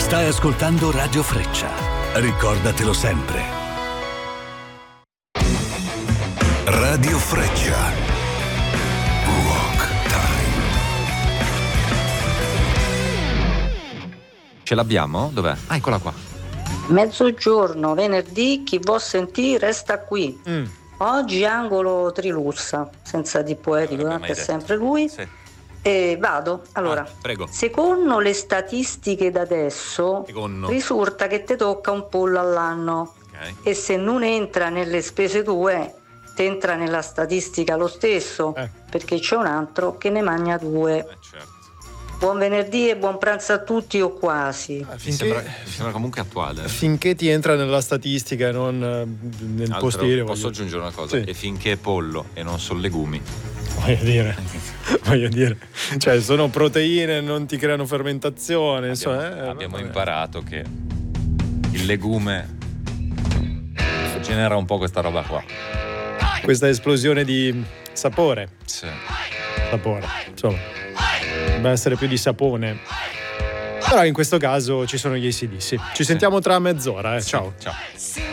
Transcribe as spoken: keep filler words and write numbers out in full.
Stai ascoltando Radio Freccia. Ricordatelo sempre. Radio Freccia. Rock Time. Ce l'abbiamo? Dov'è? Ah, eccola qua. Mezzogiorno, venerdì, chi vuol sentire resta qui. Mm. Oggi angolo Trilussa, senza di poetico, Non tanto l'abbiamo è mai sempre lui. Sì. E vado. Allora, Ah, prego. secondo le statistiche d'adesso, Secondo. risulta che ti tocca un pollo all'anno. Ok. E se non entra nelle spese tue, ti entra nella statistica lo stesso, Eh. perché c'è un altro che ne mangia due. Eh, certo. Buon venerdì e buon pranzo a tutti o quasi. Mi Finché, sembra, mi sembra comunque attuale. finché ti entra nella statistica e non eh, nel Altro, postile, posso voglio, aggiungere una cosa? Sì. E finché è pollo e non sono legumi, voglio dire, voglio dire, cioè sono proteine, non ti creano fermentazione. abbiamo, insomma, eh, abbiamo vabbè. imparato che il legume genera un po' questa roba qua. Questa esplosione di sapore, Sì. sapore, insomma, deve essere più di sapone. Però in questo caso ci sono gli A C D C. Ci sentiamo tra mezz'ora, eh. Sì. Ciao. Ciao.